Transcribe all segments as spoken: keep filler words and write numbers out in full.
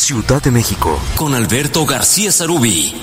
Ciudad de México, con Alberto García Sarubí.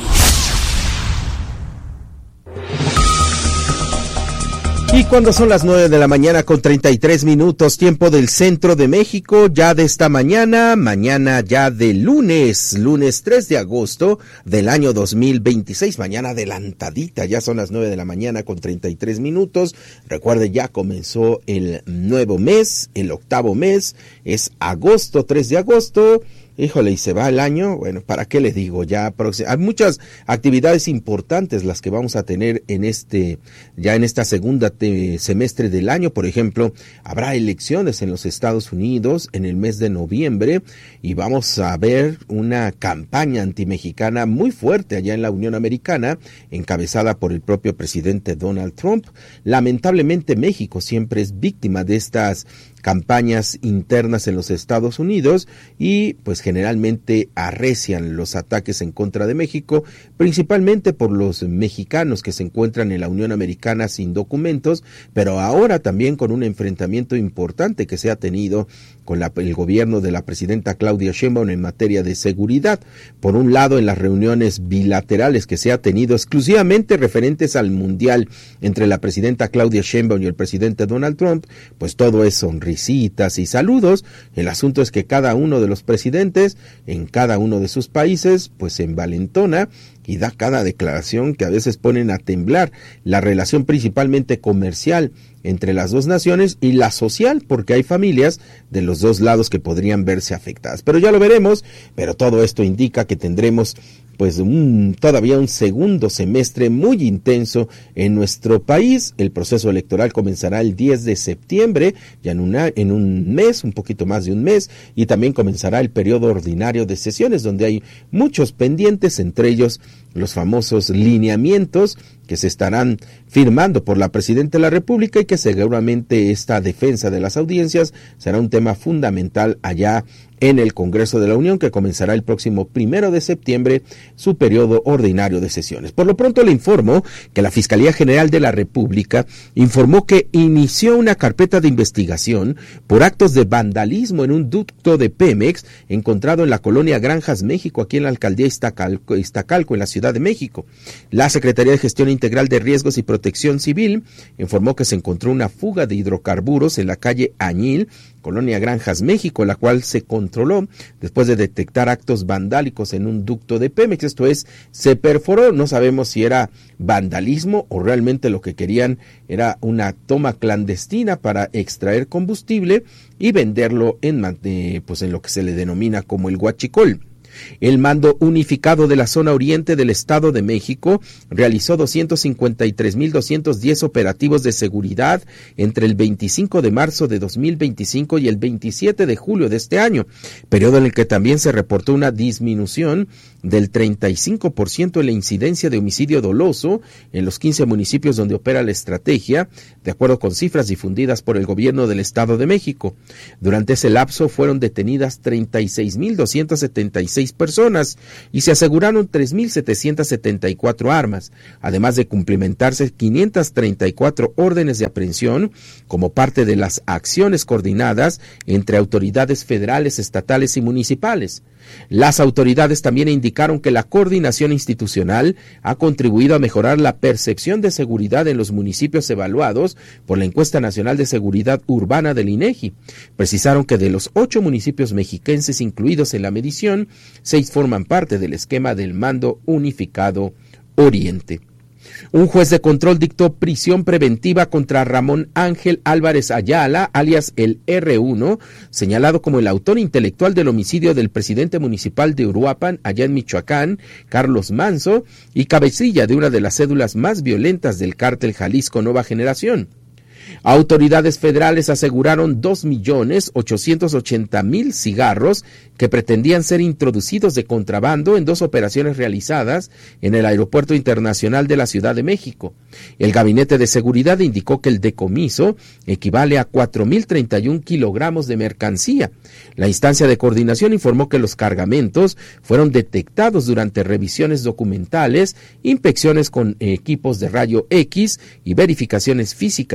Y cuando son las nueve de la mañana con treinta y tres minutos, tiempo del centro de México, ya de esta mañana, mañana ya de lunes, lunes tres de agosto del año dos mil veintiséis, mañana adelantadita, ya son las nueve de la mañana con treinta y tres minutos. Recuerde, ya comenzó el nuevo mes, el octavo mes, es agosto, tres de agosto. Híjole, y se va el año, bueno, ¿para qué les digo? Ya hay muchas actividades importantes las que vamos a tener en este, ya en esta segunda te, semestre del año. Por ejemplo, habrá elecciones en los Estados Unidos en el mes de noviembre y vamos a ver una campaña antimexicana muy fuerte allá en la Unión Americana, encabezada por el propio presidente Donald Trump. Lamentablemente, México siempre es víctima de estas campañas internas en los Estados Unidos y pues generalmente arrecian los ataques en contra de México, principalmente por los mexicanos que se encuentran en la Unión Americana sin documentos, pero ahora también con un enfrentamiento importante que se ha tenido con la, el gobierno de la presidenta Claudia Sheinbaum en materia de seguridad. Por un lado, en las reuniones bilaterales que se ha tenido exclusivamente referentes al Mundial entre la presidenta Claudia Sheinbaum y el presidente Donald Trump, pues todo es sonrisitas y saludos. El asunto es que cada uno de los presidentes en cada uno de sus países pues se envalentona y da cada declaración que a veces ponen a temblar la relación principalmente comercial entre las dos naciones y la social, porque hay familias de los dos lados que podrían verse afectadas. Pero ya lo veremos, pero todo esto indica que tendremos pues un, todavía un segundo semestre muy intenso en nuestro país. El proceso electoral comenzará el diez de septiembre, ya en, una, en un mes, un poquito más de un mes, y también comenzará el periodo ordinario de sesiones, donde hay muchos pendientes, entre ellos los famosos lineamientos que se estarán firmando por la presidenta de la República y que seguramente esta defensa de las audiencias será un tema fundamental allá en el Congreso de la Unión, que comenzará el próximo primero de septiembre su periodo ordinario de sesiones. Por lo pronto le informo que la Fiscalía General de la República informó que inició una carpeta de investigación por actos de vandalismo en un ducto de Pemex encontrado en la colonia Granjas, México, aquí en la alcaldía Iztacalco, Iztacalco, en la Ciudad de México. La Secretaría de Gestión Integral de Riesgos y Protección Civil informó que se encontró una fuga de hidrocarburos en la calle Añil, colonia Granjas, México, la cual se controló después de detectar actos vandálicos en un ducto de Pemex. Esto es, se perforó, no sabemos si era vandalismo o realmente lo que querían era una toma clandestina para extraer combustible y venderlo en, eh, pues en lo que se le denomina como el huachicol. El Mando Unificado de la Zona Oriente del Estado de México realizó doscientos cincuenta y tres mil doscientos diez operativos de seguridad entre el veinticinco de marzo de dos mil veinticinco y el veintisiete de julio de este año, periodo en el que también se reportó una disminución del treinta y cinco por ciento en la incidencia de homicidio doloso en los quince municipios donde opera la estrategia, de acuerdo con cifras difundidas por el gobierno del Estado de México. Durante ese lapso fueron detenidas treinta y seis mil doscientas setenta y seis personas y se aseguraron tres mil setecientas setenta y cuatro armas, además de cumplimentarse quinientas treinta y cuatro órdenes de aprehensión como parte de las acciones coordinadas entre autoridades federales, estatales y municipales. Las autoridades también indicaron que la coordinación institucional ha contribuido a mejorar la percepción de seguridad en los municipios evaluados por la Encuesta Nacional de Seguridad Urbana del INEGI. Precisaron que de los ocho municipios mexiquenses incluidos en la medición, seis forman parte del esquema del Mando Unificado Oriente. Un juez de control dictó prisión preventiva contra Ramón Ángel Álvarez Ayala, alias el erre uno, señalado como el autor intelectual del homicidio del presidente municipal de Uruapan, allá en Michoacán, Carlos Manso, y cabecilla de una de las cédulas más violentas del cártel Jalisco Nueva Generación. Autoridades federales aseguraron dos millones ochocientos ochenta mil cigarros que pretendían ser introducidos de contrabando en dos operaciones realizadas en el Aeropuerto Internacional de la Ciudad de México. El Gabinete de Seguridad indicó que el decomiso equivale a cuatro mil treinta y un kilogramos de mercancía. La instancia de coordinación informó que los cargamentos fueron detectados durante revisiones documentales, inspecciones con equipos de rayo X y verificaciones físicas en barcos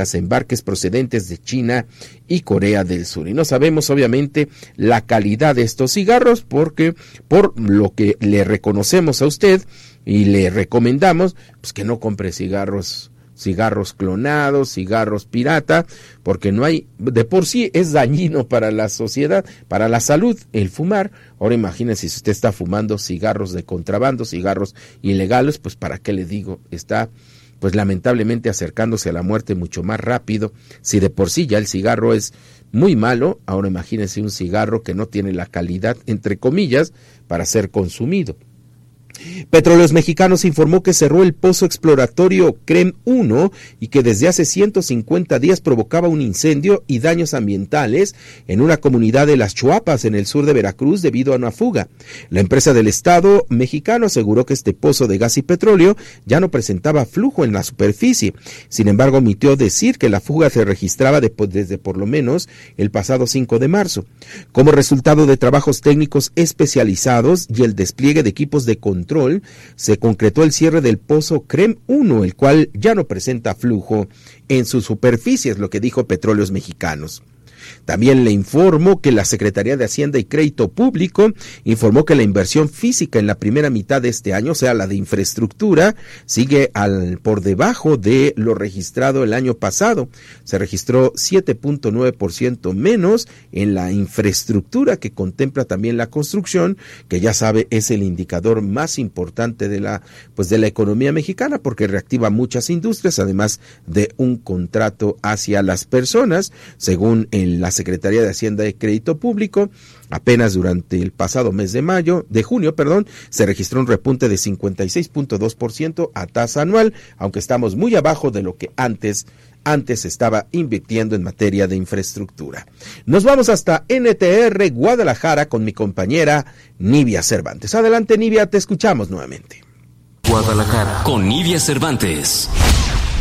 marcas procedentes de China y Corea del Sur. Y no sabemos obviamente la calidad de estos cigarros, porque por lo que le reconocemos a usted y le recomendamos, pues que no compre cigarros cigarros clonados, cigarros pirata, porque no hay, de por sí es dañino para la sociedad, para la salud el fumar. Ahora imagínense si usted está fumando cigarros de contrabando, cigarros ilegales, pues para qué le digo, está pues lamentablemente acercándose a la muerte mucho más rápido. Si de por sí ya el cigarro es muy malo, ahora imagínense un cigarro que no tiene la calidad, entre comillas, para ser consumido. Petróleos Mexicanos informó que cerró el pozo exploratorio CREM uno y que desde hace ciento cincuenta días provocaba un incendio y daños ambientales en una comunidad de Las Chuapas, en el sur de Veracruz, debido a una fuga. La empresa del Estado mexicano aseguró que este pozo de gas y petróleo ya no presentaba flujo en la superficie. Sin embargo, omitió decir que la fuga se registraba de, desde por lo menos el pasado cinco de marzo. Como resultado de trabajos técnicos especializados y el despliegue de equipos de control, Control, se concretó el cierre del pozo CREM uno, el cual ya no presenta flujo en su superficie, es lo que dijo Petróleos Mexicanos. También le informó que la Secretaría de Hacienda y Crédito Público informó que la inversión física en la primera mitad de este año, o sea, la de infraestructura, sigue al, por debajo de lo registrado el año pasado. Se registró siete punto nueve por ciento menos en la infraestructura, que contempla también la construcción, que ya sabe es el indicador más importante de la, pues de la economía mexicana, porque reactiva muchas industrias, además de un contrato hacia las personas, según el la Secretaría de Hacienda y Crédito Público. Apenas durante el pasado mes de mayo, de junio, perdón, se registró un repunte de cincuenta y seis punto dos por ciento a tasa anual, aunque estamos muy abajo de lo que antes antes estaba invirtiendo en materia de infraestructura. Nos vamos hasta N T R Guadalajara con mi compañera Nivia Cervantes. Adelante, Nivia, te escuchamos nuevamente. Guadalajara con Nivia Cervantes.